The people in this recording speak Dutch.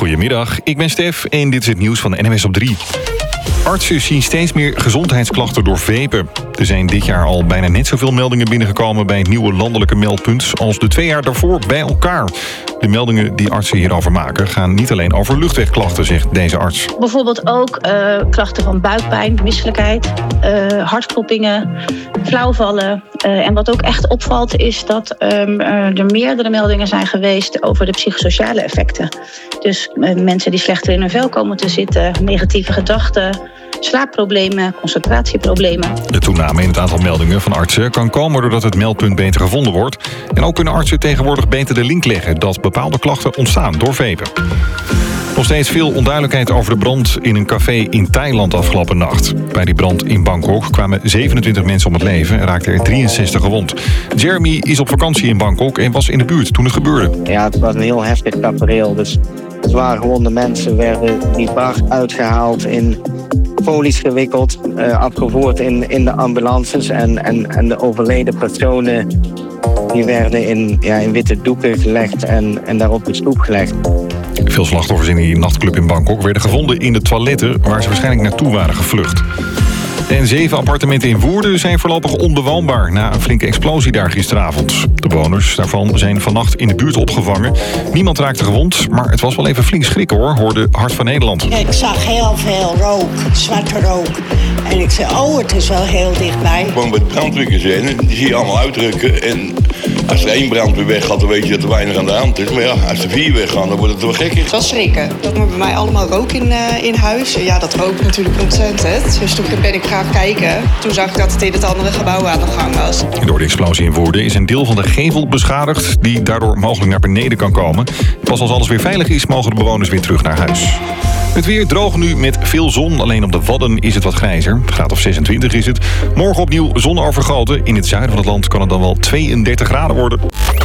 Goedemiddag, ik ben Stef en dit is het nieuws van de NMS op 3. Artsen zien steeds meer gezondheidsklachten door vapen. Er zijn dit jaar al bijna net zoveel meldingen binnengekomen bij het nieuwe landelijke meldpunt als de 2 jaar daarvoor bij elkaar. De meldingen die artsen hierover maken gaan niet alleen over luchtwegklachten, zegt deze arts. Bijvoorbeeld ook klachten van buikpijn, misselijkheid, hartkloppingen, flauwvallen. En wat ook echt opvalt is dat er meerdere meldingen zijn geweest over de psychosociale effecten. Dus mensen die slechter in hun vel komen te zitten, negatieve gedachten, slaapproblemen, concentratieproblemen. De toename in het aantal meldingen van artsen kan komen doordat het meldpunt beter gevonden wordt. En ook kunnen artsen tegenwoordig beter de link leggen dat bepaalde klachten ontstaan door vapen. Nog steeds veel onduidelijkheid over de brand in een café in Thailand afgelopen nacht. Bij die brand in Bangkok kwamen 27 mensen om het leven en raakten er 63 gewond. Jeremy is op vakantie in Bangkok en was in de buurt toen het gebeurde. Ja, het was een heel heftig tafereel. Dus zwaar gewonde mensen werden die bar uitgehaald, in folies gewikkeld, afgevoerd in de ambulances. En de overleden personen die werden in witte doeken gelegd en daar op de stoep gelegd. Veel slachtoffers in die nachtclub in Bangkok werden gevonden in de toiletten waar ze waarschijnlijk naartoe waren gevlucht. En 7 appartementen in Woerden zijn voorlopig onbewoonbaar na een flinke explosie daar gisteravond. De bewoners daarvan zijn vannacht in de buurt opgevangen. Niemand raakte gewond, maar het was wel even flink schrikken hoorde Hart van Nederland. Ik zag heel veel rook, zwarte rook. En ik zei, het is wel heel dichtbij. Gewoon bij de brandweerkazerne, die zie je allemaal uitrukken. En als er 1 brandweer weggaat, dan weet je dat er weinig aan de hand is. Maar ja, als er 4 weggaan, dan wordt het wel gekker. Het was schrikken. Dat was bij mij allemaal rook in huis. Ja, dat rookt natuurlijk ontzettend. Dus toen ben ik gaan kijken. Toen zag ik dat het in het andere gebouw aan de gang was. Door de explosie in Woerden is een deel van de gevel beschadigd, die daardoor mogelijk naar beneden kan komen. Pas als alles weer veilig is, mogen de bewoners weer terug naar huis. Het weer droog nu met veel zon. Alleen op de Wadden is het wat grijzer. Graad of 26 is het. Morgen opnieuw zon overgoten. In het zuiden van het land kan het dan wel 32 graden worden.